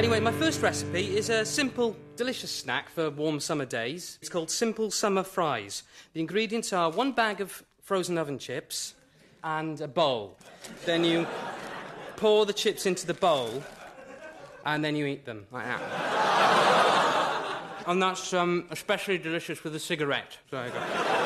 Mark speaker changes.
Speaker 1: Anyway, my first recipe is a simple, delicious snack for warm summer days. It's called Simple Summer Fries. The ingredients are 1 bag of frozen oven chips and a bowl. Then you pour the chips into the bowl and then you eat them, like that. And that's especially delicious with a cigarette. There you go.